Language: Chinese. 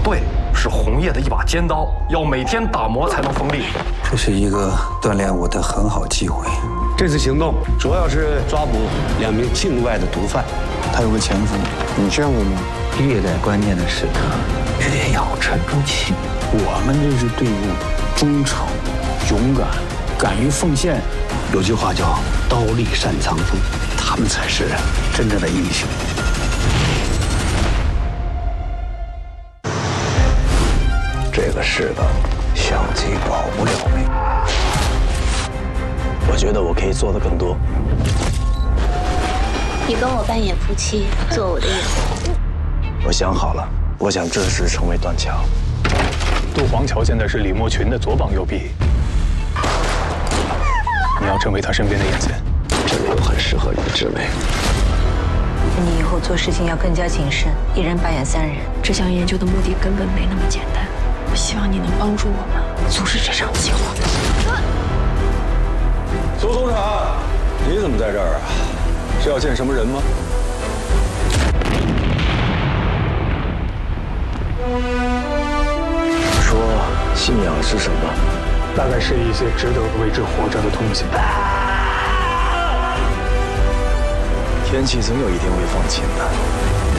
对，是红叶的一把尖刀，要每天打磨才能锋利。 这是一个锻炼我的很好机会。 这次行动主要是抓捕2名境外的毒贩， 他有个前夫，你见过吗？ 越在关键的时刻，越要沉住气。 我们这支队伍忠诚、勇敢、敢于奉献。 有句话叫“刀立善藏锋”，他们才是真正的英雄。 这个世道，相机保不了命。 我觉得我可以做的更多。 你跟我扮演夫妻，做我的掩护。 我想好了，我想正式成为断桥。 杜黄桥现在是李莫群的左膀右臂，你要成为他身边的眼线。 这里有很适合你的职位。 你以后做事情要更加谨慎，一人扮演3人。 这项研究的目的根本没那么简单，我希望你能帮助我们阻止这场计划。 苏总长，你怎么在这儿啊？是要见什么人吗？ 说信仰是什么？ 大概是一些值得为之活着的东西。 天气总有一天会放晴的。